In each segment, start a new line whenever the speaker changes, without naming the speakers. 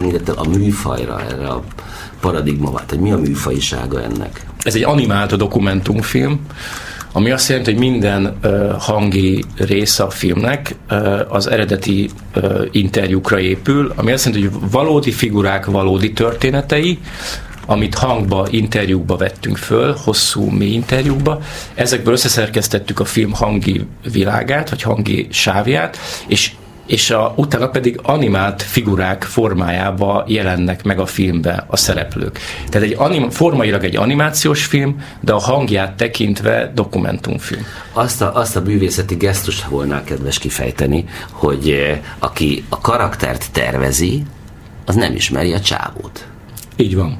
tekintettel a műfajra, erre a paradigmavát, hogy mi a műfajisága ennek?
Ez egy animált dokumentumfilm, ami azt jelenti, hogy minden hangi része a filmnek az eredeti interjúkra épül, ami azt jelenti, hogy valódi figurák, valódi történetei, amit hangba, interjúkba vettünk föl, hosszú, mély interjúkba, ezekből összeszerkesztettük a film hangi világát, vagy hangi sávját, és utána pedig animált figurák formájába jelennek meg a filmbe a szereplők. Tehát formailag egy animációs film, de a hangját tekintve dokumentumfilm.
Azt a művészeti gesztust volna kedves kifejteni, hogy aki a karaktert tervezi, az nem ismeri a csávót.
Így van.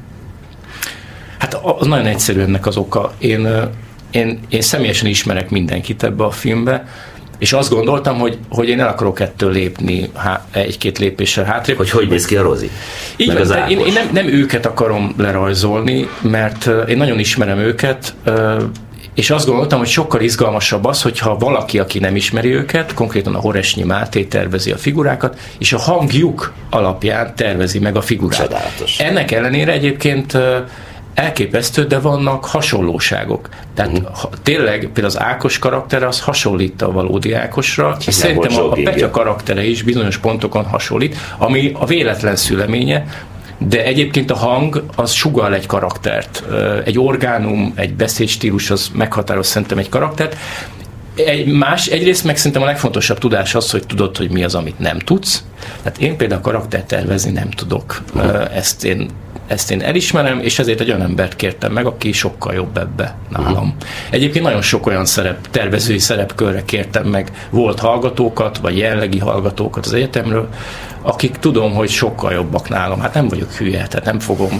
Hát az nagyon egyszerű ennek az oka. Én személyesen ismerek mindenkit ebbe a filmbe, és azt gondoltam, hogy én el akarok ettől lépni egy-két lépéssel hátrébb.
Hogy néz ki a Rozi?
Így van, én nem őket akarom lerajzolni, mert én nagyon ismerem őket, és azt gondoltam, hogy sokkal izgalmasabb az, hogyha valaki, aki nem ismeri őket, konkrétan a Horesnyi Máté tervezi a figurákat, és a hangjuk alapján tervezi meg a figurát.
Csodálatos.
Ennek ellenére egyébként elképesztő, de vannak hasonlóságok. Tehát tényleg például az Ákos karaktere az hasonlít a valódi Ákosra, és szerintem a Petya karaktere is bizonyos pontokon hasonlít, ami a véletlen szüleménye, de egyébként a hang az sugall egy karaktert. Egy orgánum, egy beszédstílus az meghatároz szerintem egy karaktert. Egyrészt meg szerintem a legfontosabb tudás az, hogy tudod, hogy mi az, amit nem tudsz. Tehát én például karaktert tervezni nem tudok. Ezt én elismerem, és ezért egy olyan embert kértem meg, aki sokkal jobb ebbe nálam. Egyébként nagyon sok olyan tervezői szerepkörre kértem meg volt hallgatókat, vagy jelenlegi hallgatókat az egyetemről, akik tudom, hogy sokkal jobbak nálam. Hát nem vagyok hülye, tehát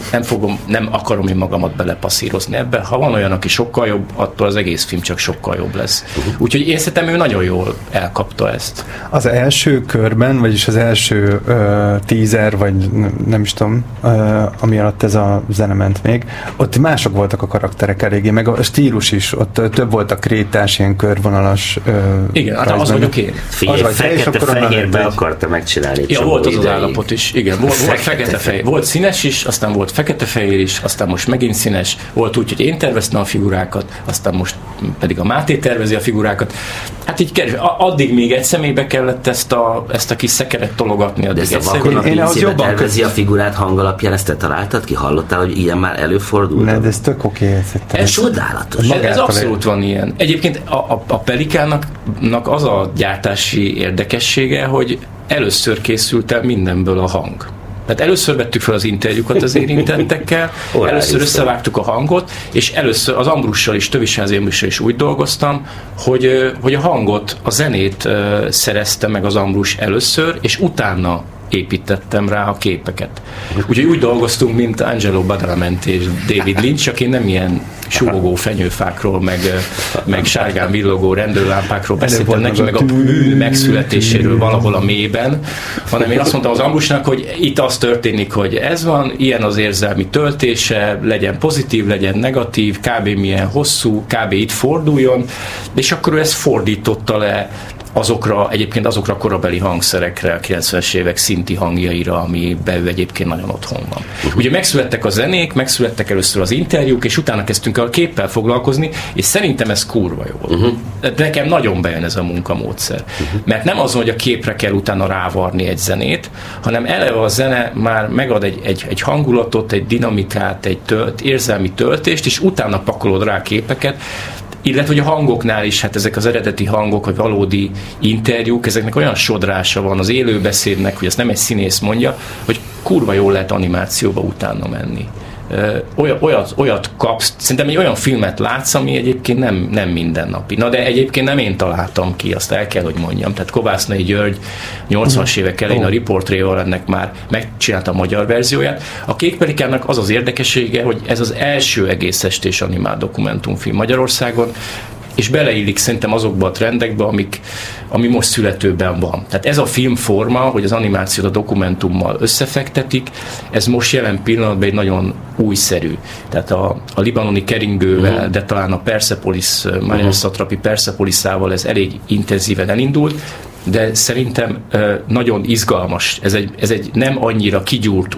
nem akarom én magamat belepasszírozni ebbe. Ha van olyan, aki sokkal jobb, attól az egész film csak sokkal jobb lesz. Úgyhogy én szerintem ő nagyon jól elkapta ezt.
Az első körben, vagyis az első teaser, vagy nem is tudom, ami alatt ez a zene ment még, ott mások voltak a karakterek eléggé, meg a stílus is, ott több volt a krétás, ilyen körvonalas
igen, hát az vagyok én.
Figyelj, fekete-fehérbe akarta megcsinálni.
Ja, volt az állapot is, igen. Volt fekete-fehér. Volt színes is, aztán volt fekete-fehér is, aztán most megint színes. Volt úgy, hogy én terveztem a figurákat, aztán most pedig a Máté tervezi a figurákat. Hát így addig még egy személybe kellett ezt a kis szekeret tologatni.
De ezt a vakon a pincébe tervezi a figurát hang alapján, ezt te találtad ki? Hallottál, hogy ilyen már előfordul?
Ne, de ez tök oké.
Ez csodálatos.
Ez abszolút van ilyen. Egyébként a Pelikánnak az a gyártási érdekessége, hogy először készült el mindenből a hang. Tehát először vettük fel az interjúkat az érintettekkel, először összevágtuk a hangot, és először az Ambrussal is, Tövisázi Ambrussal is úgy dolgoztam, hogy a hangot, a zenét szerezte meg az Ambrus először, és utána építettem rá a képeket. Úgyhogy úgy dolgoztunk, mint Angelo Badalamenti és David Lynch, csak én nem ilyen súgó fenyőfákról, meg sárgán villogó rendőrlámpákról beszéltem neki, meg a bűn megszületéséről valahol a mélyben, hanem én azt mondtam az Ambrusnak, hogy itt az történik, hogy ez van, ilyen az érzelmi töltése, legyen pozitív, legyen negatív, kb. Milyen hosszú, kb. Itt forduljon, és akkor ő ezt fordította le egyébként azokra a korabeli hangszerekre, a 90-es évek szinti hangjaira, amiben ő egyébként nagyon otthon van. Ugye megszülettek a zenék, megszülettek először az interjúk, és utána kezdtünk a képpel foglalkozni, és szerintem ez kurva jó. De nekem nagyon bejön ez a munkamódszer. Mert nem az, hogy a képre kell utána rávarni egy zenét, hanem eleve a zene már megad egy hangulatot, egy dinamikát, egy érzelmi töltést, és utána pakolod rá képeket, illetve hogy a hangoknál is, hát ezek az eredeti hangok, vagy valódi interjúk, ezeknek olyan sodrása van az élőbeszédnek, hogy ezt nem egy színész mondja, hogy kurva jól lehet animációba utána menni. Olyat kapsz, szerintem egy olyan filmet látsz, ami egyébként nem mindennapi. Na de egyébként nem én találtam ki, azt el kell, hogy mondjam. Tehát Kovásznai György 80-as évek elején a Riportréval ennek már megcsinálta a magyar verzióját. A Kék Pelikánnak az az érdekessége, hogy ez az első egész estés animált dokumentumfilm Magyarországon, és beleillik szerintem azokba a trendekbe, ami most születőben van. Tehát ez a filmforma, hogy az animációt a dokumentummal összefektetik, ez most jelen pillanatban egy nagyon újszerű. Tehát a libanoni keringővel, de talán a Persepolis, Marian Satrapi Persepoliszával ez elég intenzíven elindult, de szerintem nagyon izgalmas. Ez egy nem annyira kigyúrt